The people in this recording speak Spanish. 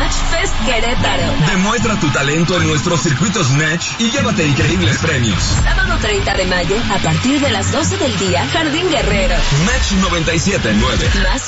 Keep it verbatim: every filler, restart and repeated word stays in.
Snatch Fest Querétaro. Demuestra tu talento en nuestros circuitos Snatch y llévate increíbles premios. Sábado treinta de mayo, a partir de las doce del día, Jardín Guerrero. Snatch noventa y siete punto nueve. Más